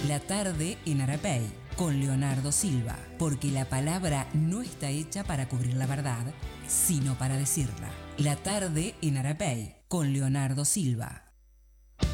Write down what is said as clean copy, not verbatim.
La tarde en Arapey, con Leonardo Silva, porque la palabra no está hecha para cubrir la verdad, sino para decirla. La tarde en Arapey, con Leonardo Silva.